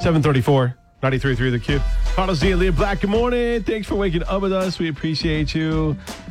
7:34, 93.3 The Q. Carlos Z and Leah Black, good morning. Thanks for waking up with us. We appreciate you.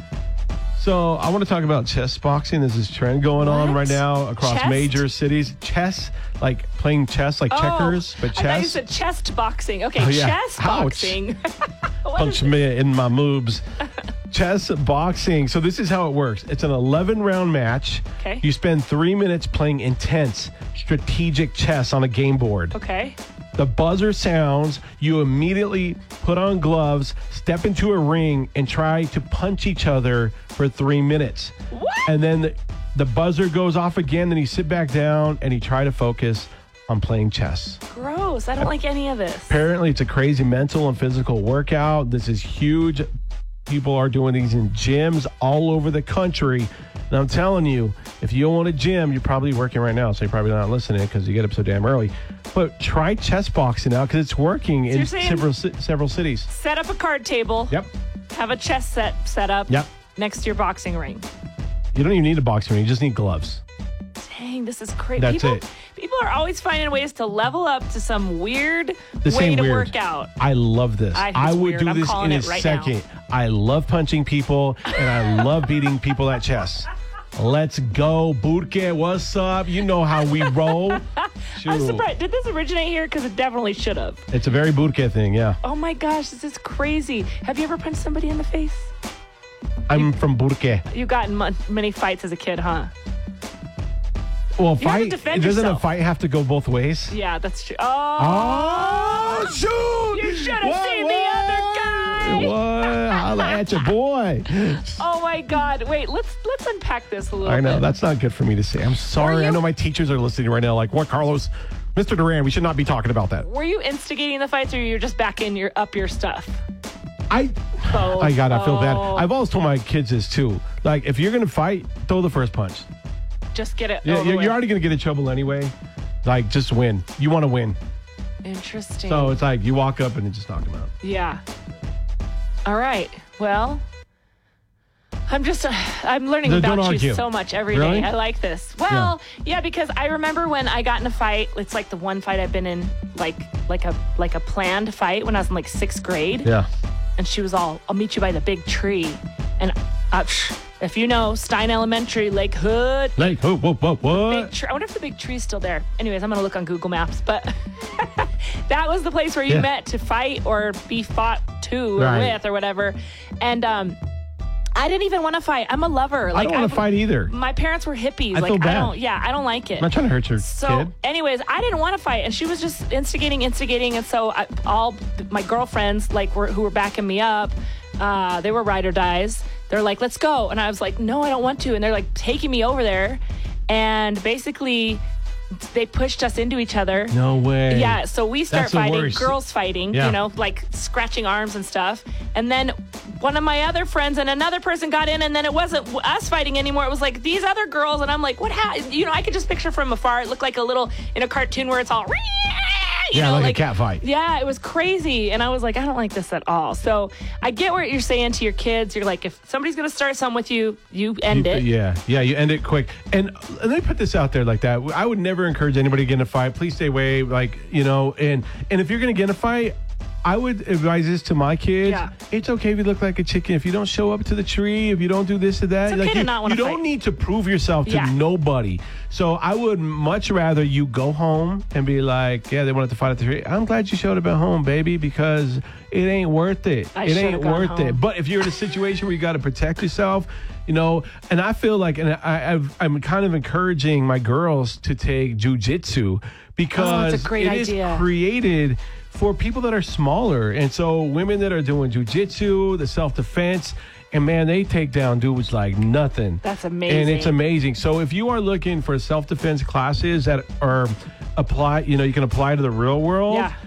So I want to talk about chess boxing. There's this trend going on right now across major cities. Chess, like playing chess, like checkers, but chess. I thought you said chest boxing. Okay, chess boxing. Punch me in my moobs. Chess boxing. So this is how it works. It's an 11-round match. Okay. You spend 3 minutes playing intense, strategic chess on a game board. Okay. The buzzer sounds, you immediately put on gloves, step into a ring, and try to punch each other for 3 minutes. What? And then the buzzer goes off again, then you sit back down and you try to focus on playing chess. Gross. I don't like any of this. Apparently, it's a crazy mental and physical workout. This is huge. People are doing these in gyms all over the country. And I'm telling you, if you own a gym, you're probably working right now, so you're probably not listening because you get up so damn early. But try chess boxing out because it's working in several cities. Set up a card table. Yep. Have a chess set up. Yep. Next to your boxing ring. You don't even need a boxing ring. You just need gloves. Dang, this is crazy. That's it. People are always finding ways to level up to some weird way to work out. I love this. I would do this in a second. I love punching people, and I love beating people at chess. Let's go, Burke. What's up? You know how we roll. I'm surprised. Did this originate here? Because it definitely should have. It's a very Burke thing, yeah. Oh my gosh, this is crazy. Have you ever punched somebody in the face? I'm from Burke. You got in many fights as a kid, huh? Well, you have to defend doesn't yourself. A fight have to go both ways? Yeah, that's true. Oh, shoot! You should have seen the other guy. What? Holla at your boy. Oh my God! Wait, let's unpack this a little bit. I know that's not good for me to say. I'm sorry. I know my teachers are listening right now. Like, what, Carlos? Mr. Duran, we should not be talking about that. Were you instigating the fights, or you're just backing your stuff? I feel bad. I've always told my kids this too. Like, if you're gonna fight, throw the first punch. Just get it. Yeah, you're already going to get in trouble anyway. Like, just win. You want to win. Interesting. So it's like you walk up and you just knock them out. Yeah. All right. Well, I'm learning about you so much every day. I like this. Well, yeah, because I remember when I got in a fight. It's like the one fight I've been in, like a planned fight when I was in like 6th grade. Yeah. And she was all, "I'll meet you by the big tree," and. If you know Stein Elementary, Lake Hood. What? I wonder if the big tree's still there. Anyways, I'm going to look on Google Maps. But that was the place where you met to fight or be fought to or with or whatever. And I didn't even want to fight. I'm a lover. I don't want to fight either. My parents were hippies. I feel bad. I don't like it. I'm not trying to hurt your kid. Anyways, I didn't want to fight. And she was just instigating. And so all my girlfriends, who were backing me up, they were ride or dies. They're like, "Let's go." And I was like, "No, I don't want to." And they're like taking me over there. And basically, they pushed us into each other. No way. Yeah. So we start fighting, girls fighting, yeah. Like scratching arms and stuff. And then one of my other friends and another person got in, and then it wasn't us fighting anymore. It was like these other girls. And I'm like, what happened? I could just picture from afar. It looked like a little in a cartoon where it's all... like a cat fight. Yeah, it was crazy. And I was like, I don't like this at all. So I get what you're saying to your kids. You're like, if somebody's going to start something with you, you end it. Yeah, you end it quick. And let me put this out there like that. I would never encourage anybody to get in a fight. Please stay away. And if you're going to get in a fight, I would advise this to my kids. Yeah. It's okay if you look like a chicken. If you don't show up to the tree, if you don't do this or that. It's okay to not want to fight. You don't need to prove yourself to nobody. So I would much rather you go home and be like, yeah, they wanted to fight at the tree. I'm glad you showed up at home, baby, because it ain't worth it. It ain't worth it. But if you're in a situation where you got to protect yourself, and I feel like, and I'm kind of encouraging my girls to take jujitsu because it's a great idea. Is created for people that are smaller. And so women that are doing jujitsu, the self-defense, and man, they take down dudes like nothing. That's amazing. And it's amazing. So if you are looking for self-defense classes that are you can apply to the real world. Yeah.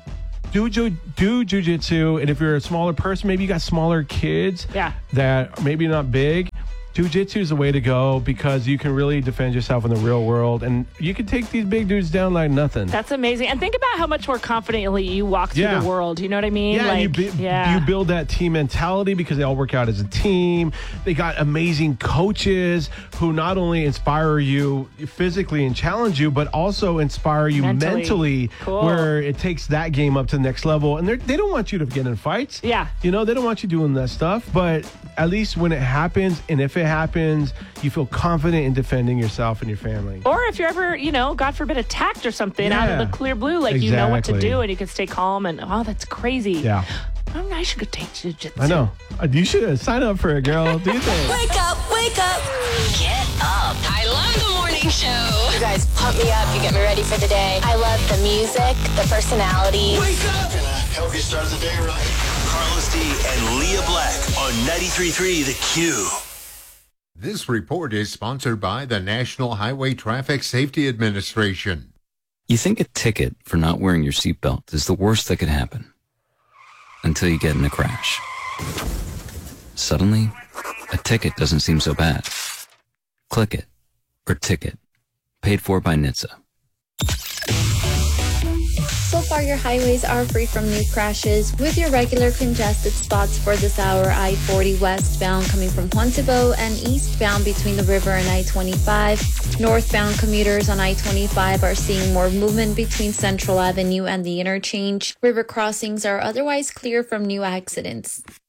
Do jujitsu, and if you're a smaller person, maybe you got smaller kids that are maybe not big, Jiu-jitsu is the way to go because you can really defend yourself in the real world, and you can take these big dudes down like nothing. That's amazing. And think about how much more confidently you walk through the world. You know what I mean? Yeah, like, you build that team mentality because they all work out as a team. They got amazing coaches who not only inspire you physically and challenge you, but also inspire you mentally cool. where it takes that game up to the next level. And they don't want you to get in fights. Yeah. You know, they don't want you doing that stuff, but at least when it happens, and if it happens, you feel confident in defending yourself and your family. Or if you're ever, God forbid, attacked or something out of the clear blue, like you know what to do and you can stay calm. And that's crazy. Yeah. I should go take jiu-jitsu. I know. You should sign up for it, girl. Do you think? Wake up. Get up. I love the morning show. You guys pump me up. You get me ready for the day. I love the music, the personalities. Wake up. Gonna help you start the day right. Carlos D and Leah Black on 93.3 The Q. This report is sponsored by the National Highway Traffic Safety Administration. You think a ticket for not wearing your seatbelt is the worst that could happen. Until you get in a crash. Suddenly, a ticket doesn't seem so bad. Click it, or ticket. Paid for by NHTSA. So far, your highways are free from new crashes, with your regular congested spots for this hour: I-40 westbound coming from Juancibó and eastbound between the river and I-25. Northbound commuters on I-25 are seeing more movement between Central Avenue and the interchange. River crossings are otherwise clear from new accidents.